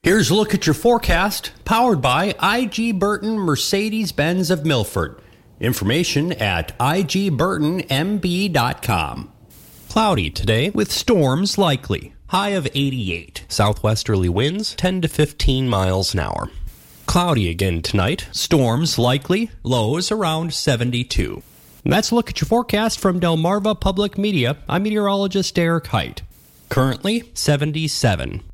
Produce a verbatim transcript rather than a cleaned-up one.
Here's a look at your forecast, powered by I G Burton Mercedes-Benz of Milford. Information at I G Burton M B dot com. Cloudy today with storms likely. High of eighty-eight. Southwesterly winds ten to fifteen miles an hour. Cloudy again tonight. Storms likely. Lows around seventy-two. And that's a look at your forecast from Delmarva Public Media. I'm meteorologist Derek Height. Currently seventy-seven.